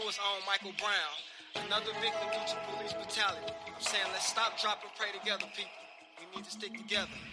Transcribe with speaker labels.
Speaker 1: Lewis own Michael Brown, another victim due to police brutality. I'm saying let's stop, drop, and pray together, people. We need to stick together.